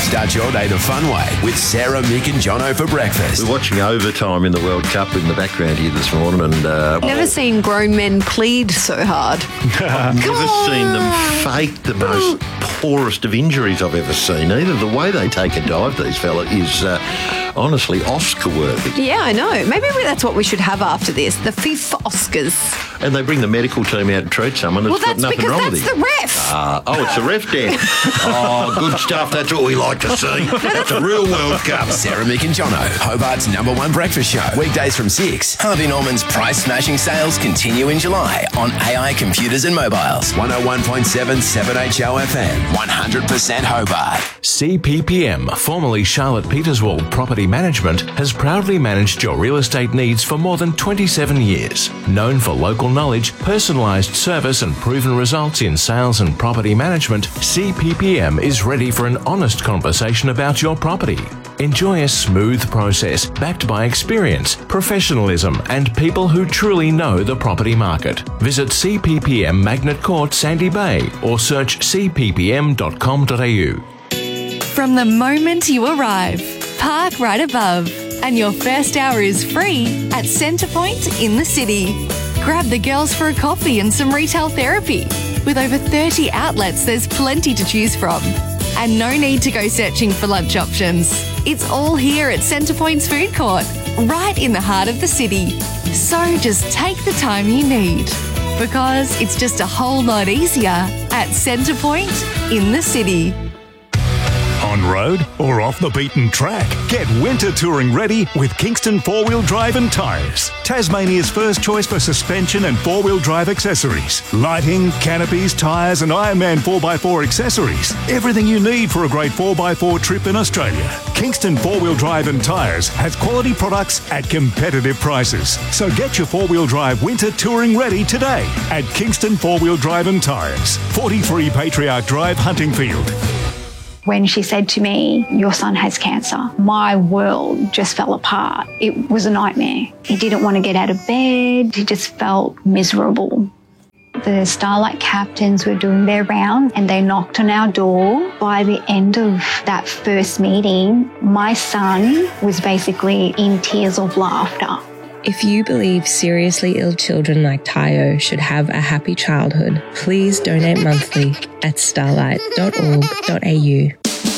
Start your day the fun way with Sarah, Mick and Jono for breakfast. We're watching overtime in the World Cup in the background here this morning, and Never seen grown men plead so hard. I've never seen them fake the most poorest of injuries I've ever seen either. The way they take a dive, these fellas, is honestly Oscar-worthy. Yeah, I know. Maybe that's what we should have after this, the FIFA Oscars. And they bring the medical team out to treat someone that's got nothing wrong with him. Well, that's because that's the ref. It's the ref, Dan. Oh, good stuff. That's what we like to see. That's a real World Cup. Sarah, Mick and Jono, Hobart's #1 breakfast show. Weekdays from 6. Harvey Norman's price-smashing sales continue in July on AI computers and mobiles. 101.7 7HO FM. 100% Hobart. CPPM, formerly Charlotte Peterswald Property Management, has proudly managed your real estate needs for more than 27 years. Known for local knowledge, personalised service and proven results in sales and property management, CPPM is ready for an honest conversation about your property. Enjoy a smooth process backed by experience, professionalism and people who truly know the property market. Visit CPPM Magnet Court, Sandy Bay or search cppm.com.au. From the moment you arrive, park right above, and your first hour is free at Centrepoint in the city. Grab the girls for a coffee and some retail therapy. With over 30 outlets, there's plenty to choose from. And no need to go searching for lunch options. It's all here at Centrepoint's food court, right in the heart of the city. So just take the time you need, because it's just a whole lot easier at Centrepoint in the city. On road or off the beaten track, get winter touring ready with Kingston 4-Wheel Drive and Tyres. Tasmania's first choice for suspension and 4-wheel drive accessories. Lighting, canopies, tyres and Ironman 4x4 accessories. Everything you need for a great 4x4 trip in Australia. Kingston 4-Wheel Drive and Tyres has quality products at competitive prices. So get your 4-wheel drive winter touring ready today at Kingston 4-Wheel Drive and Tyres. 43 Patriarch Drive, Huntingfield. When she said to me, "Your son has cancer," my world just fell apart. It was a nightmare. He didn't want to get out of bed. He just felt miserable. The Starlight captains were doing their round and they knocked on our door. By the end of that first meeting, my son was basically in tears of laughter. If you believe seriously ill children like Tayo should have a happy childhood, please donate monthly at starlight.org.au.